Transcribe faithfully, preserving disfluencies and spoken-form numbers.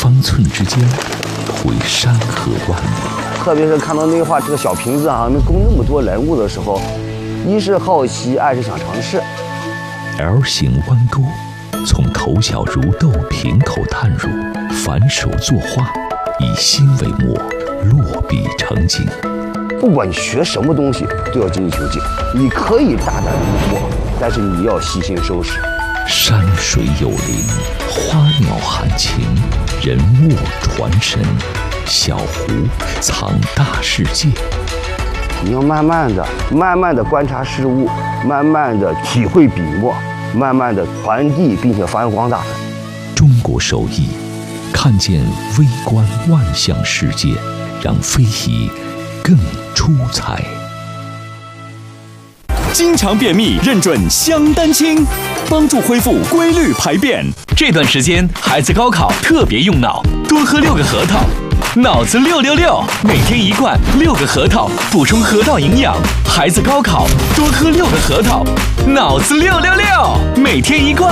方寸之间，绘山河万里。 特别是看到那话这个小瓶子啊，能供那么多人物的时候，一是好奇，二是想尝试。 L 型弯钩，从头小如豆瓶口探入，反手作画，以心为墨，落笔成景。 不管学什么东西，都要精益求精。你可以大胆的摸，但是你要细心收拾。 山水有灵，花鸟含情，人物传神，小湖藏大世界。 你要慢慢的、慢慢的观察事物，慢慢的体会笔墨，慢慢的传递，并且发扬光大。 中国手艺，看见微观万象世界，让非遗更出彩。 经常便秘认准香丹清，帮助恢复规律排便。这段时间孩子高考特别用脑，多喝六个核桃，脑子六六六，每天一罐六个核桃，补充核桃营养。孩子高考多喝六个核桃，脑子六六六，每天一罐。